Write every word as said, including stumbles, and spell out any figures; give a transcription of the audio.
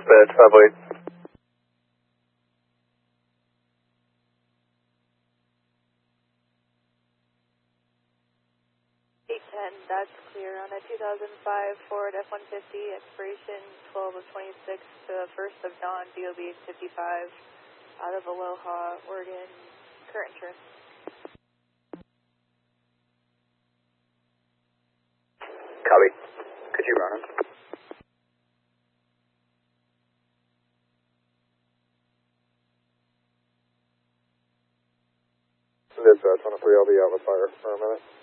dispatch, five oh eight. eight ten, that's clear on a two thousand five Ford F one fifty, expiration twelve of twenty-six to first of dawn, B O B fifty-five, out of Aloha, Oregon, current trip. Copy. Could you run him? Dispatch, one oh three, I'll be out with fire for a minute.